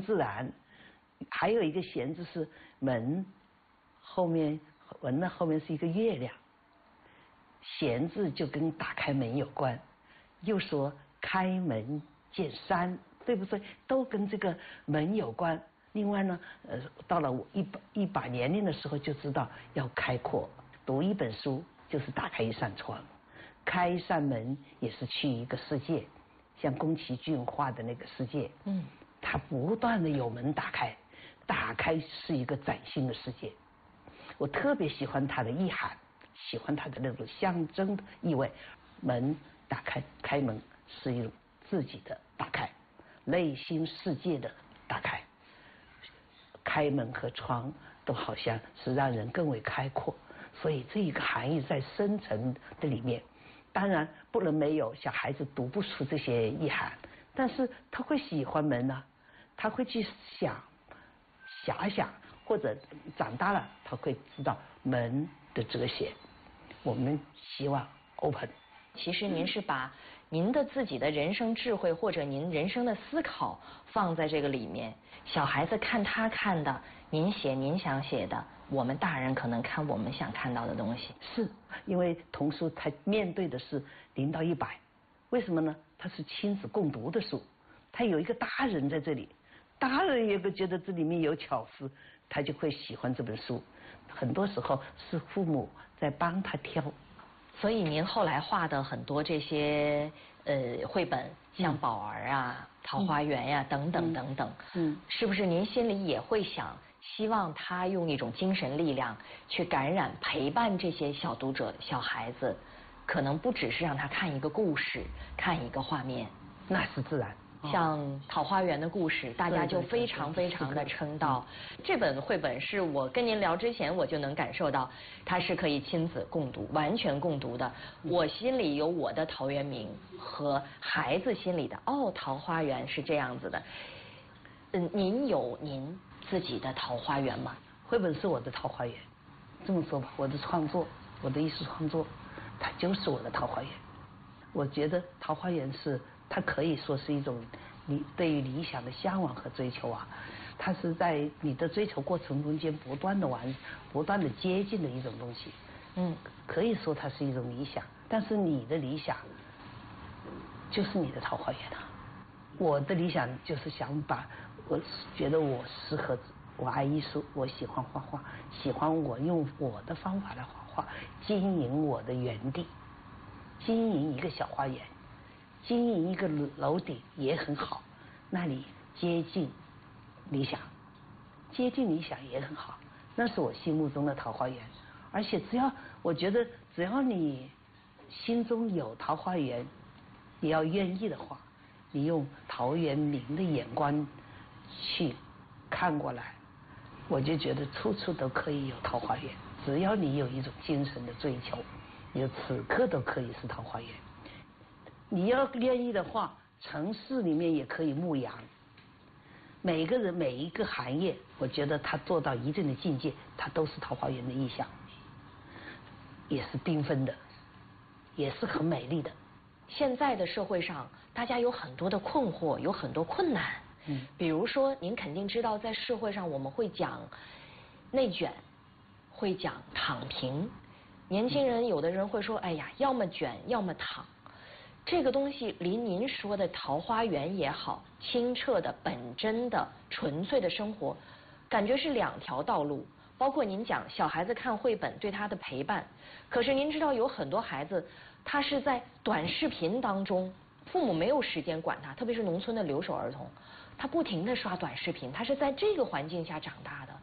自然。还有一个弦字是门，后面门的后面是一个月亮，弦字就跟打开门有关。又说开门见山，对不对？都跟这个门有关。另外呢，到了我一把年龄的时候，就知道要开阔。读一本书就是打开一扇窗，开一扇门也是去一个世界，像宫崎骏画的那个世界。它不断的有门打开，打开是一个崭新的世界。我特别喜欢它的意涵，喜欢它的那种象征的意味。门打开，开门是一种自己的打开，内心世界的打开。开门和窗都好像是让人更为开阔，所以这一个含义在深层的里面。当然不能没有，小孩子读不出这些意涵，但是他会喜欢门啊，他会去遐想，或者长大了他会知道门的哲学。我们希望 open。 其实您是把您的自己的人生智慧或者您人生的思考放在这个里面，小孩子看他看的，您写您想写的，我们大人可能看我们想看到的东西。 是因为童书它面对的是0到100，为什么呢？它是亲子共读的书，它有一个大人在这里，大人也会觉得这里面有巧思，他就会喜欢这本书。很多时候是父母在帮他挑。 所以您后来画的很多这些绘本，像宝儿啊、桃花源呀、等等等等，是不是您心里也会想，希望他用一种精神力量去感染、陪伴这些小读者、小孩子，可能不只是让他看一个故事、看一个画面， 那是自然。 像桃花源的故事，大家就非常非常的称道。这本绘本是我跟您聊之前我就能感受到，它是可以亲子共读、完全共读的。我心里有我的陶渊明，和孩子心里的桃花源是这样子的。您有您自己的桃花源吗？ 绘本是我的桃花源，这么说吧，我的创作，我的艺术创作，它就是我的桃花源。我觉得桃花源是。它可以说是一种你对于理想的向往和追求啊，它是在你的追求过程中间不断的接近的一种东西。可以说它是一种理想，但是你的理想就是你的桃花源啊。我的理想就是想把，我觉得我适合，我爱艺术，我喜欢画画，喜欢我用我的方法来画画，经营我的园地，经营一个小花园。经营一个楼顶也很好，那里接近理想，接近理想也很好，那是我心目中的桃花源。而且我觉得只要你心中有桃花源，你要愿意的话，你用陶渊明的眼光去看过来，我就觉得处处都可以有桃花源。只要你有一种精神的追求，你此刻都可以是桃花源。你要愿意的话，城市里面也可以牧羊。每个人每一个行业，我觉得他做到一定的境界，他都是桃花源的意象，也是缤纷的，也是很美丽的。 现在的社会上，大家有很多的困惑，有很多困难。比如说，您肯定知道，在社会上我们会讲内卷，会讲躺平。年轻人有的人会说：“哎呀，要么卷，要么躺。”这个东西离您说的桃花源也好，清澈的、本真的、纯粹的生活，感觉是2条道路。包括您讲小孩子看绘本对他的陪伴，可是您知道有很多孩子，他是在短视频当中，父母没有时间管他，特别是农村的留守儿童，他不停地刷短视频，他是在这个环境下长大的。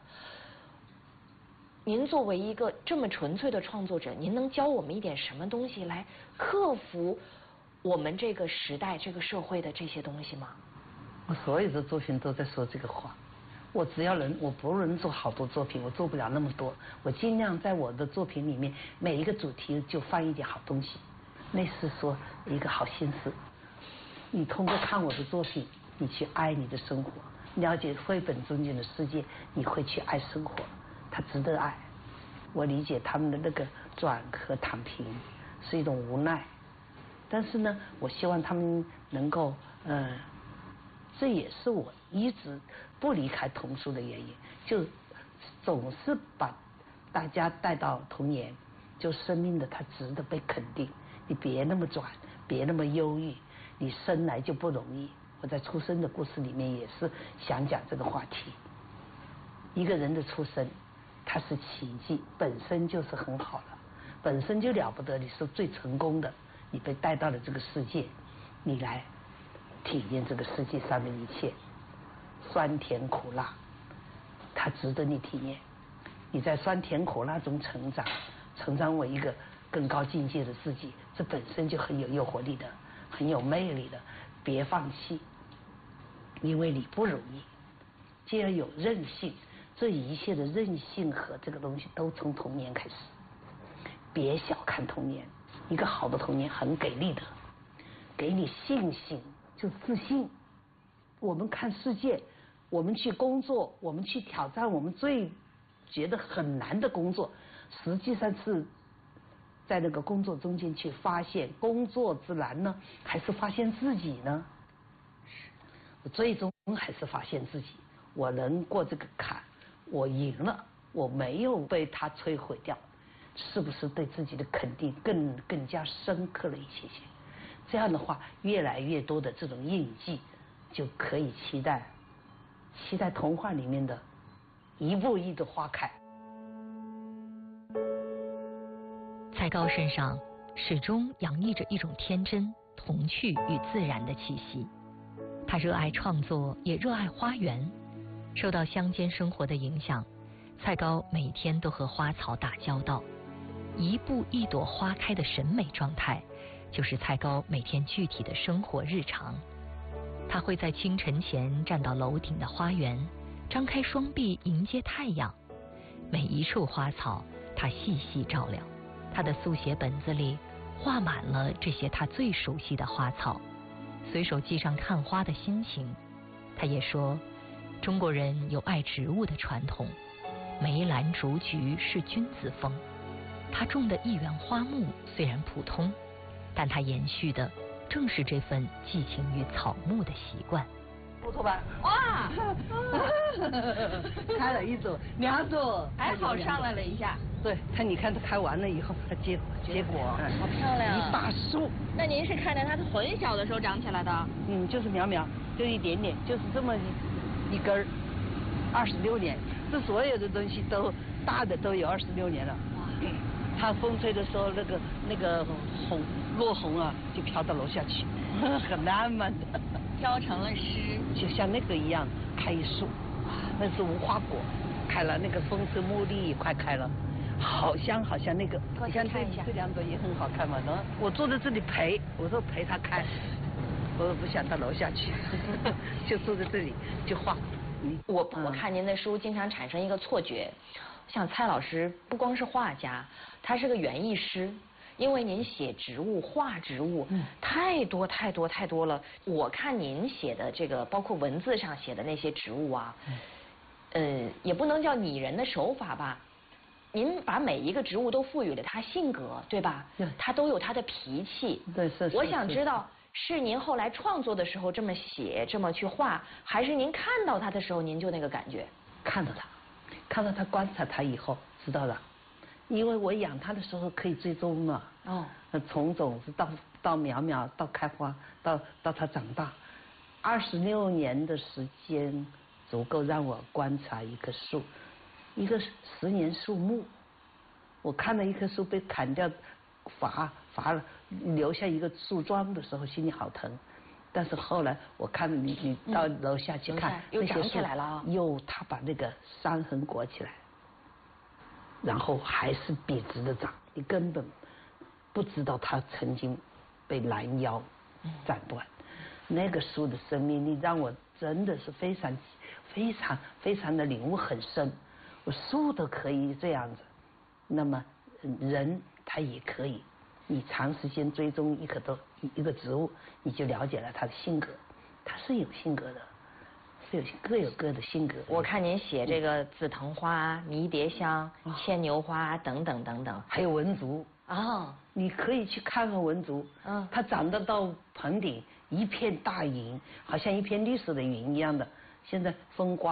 您作为一个这么纯粹的创作者，您能教我们一点什么东西来克服我们这个时代、这个社会的这些东西吗？ 我所有的作品都在说这个话。我只要我不能做好多作品，我做不了那么多。我尽量在我的作品里面，每一个主题就放一点好东西，类似说一个好心思。你通过看我的作品，你去爱你的生活，了解绘本中间的世界，你会去爱生活，它值得爱。我理解他们的那个转和躺平是一种无奈。但是呢，我希望他们能够，这也是我一直不离开童书的原因，就总是把大家带到童年，就生命的它值得被肯定，你别那么转，别那么忧郁，你生来就不容易。我在出生的故事里面也是想讲这个话题。一个人的出生，它是奇迹，本身就是很好了，本身就了不得，你是最成功的，你被带到了这个世界，你来体验这个世界上的一切，酸甜苦辣，它值得你体验。你在酸甜苦辣中成长，成长为一个更高境界的自己，这本身就很有诱惑力的，很有魅力的。别放弃，因为你不容易。既然有韧性，这一切的韧性和这个东西都从童年开始。别小看童年，一个好的童年很给力的，给你信心，就自信。我们看世界，我们去工作，我们去挑战我们最觉得很难的工作，实际上是在那个工作中间去发现工作之难呢，还是发现自己呢？我最终还是发现自己，我能过这个坎，我赢了，我没有被它摧毁掉，是不是对自己的肯定更加深刻了一些？这样的话，越来越多的这种印记，就可以期待童话里面的一步一的花开。 蔡高身上始终洋溢着一种天真、童趣与自然的气息。他热爱创作，也热爱花园。受到乡间生活的影响，蔡高每天都和花草打交道。一步一朵花开的审美状态，就是蔡高每天具体的生活日常。他会在清晨前站到楼顶的花园，张开双臂迎接太阳。每一处花草，他细细照料。他的速写本子里画满了这些他最熟悉的花草，随手记上看花的心情。他也说，中国人有爱植物的传统，梅兰竹菊是君子风。他种的一园花木虽然普通，但他延续的正是这份寄情于草木的习惯。 不错吧？ 哇， 开了一朵两朵， 还好上来了一下。 对，你看它开完了以后，它结果好漂亮， 一大树。 那您是看着它很小的时候长起来的？ 就是苗苗，就一点点，就是这么一根儿，26年，这所有的东西都大的都有26年了。它风吹的时候，那个落红啊，就飘到楼下去，很浪漫的。 飘成了诗， 就像那个一样，开一树，那是无花果，开了，那个风车茉莉也快开了，好像那个， 你看看一下， 这两朵也很好看嘛。我坐在这里陪，我说陪它开，我不想到楼下去，就坐在这里就画。 我看您的书经常产生一个错觉，像蔡老师不光是画家，他是个园艺师。因为您写植物、画植物，太多了。我看您写的这个，包括文字上写的那些植物啊，也不能叫拟人的手法吧。您把每一个植物都赋予了它性格，对吧？ 对， 它都有它的脾气。 对，是。 我想知道，是您后来创作的时候这么写、这么去画，还是您看到它的时候您就那个感觉？ 看到它，观察它以后知道了。因为我养它的时候可以追踪嘛，从种子到苗苗到开花到它长大，26年的时间足够让我观察一棵树，一个10年树木。我看到一棵树被砍掉伐了，留下一个树桩的时候，心里好疼。但是后来我看你到楼下去看， 又长起来了， 它把那个伤痕裹起来。然后还是笔直的长，你根本不知道它曾经被拦腰斩断。那个树的生命力让我真的是非常的领悟很深。我树都可以这样子，那么人他也可以。你长时间追踪一个植物，你就了解了它的性格，它是有性格的。各有各的性格。 我看您写这个紫藤花、迷迭香、牵牛花等等， 还有文竹你可以去看看文竹。它长得到棚顶，一片大云，好像一片绿色的云一样的， 现在风刮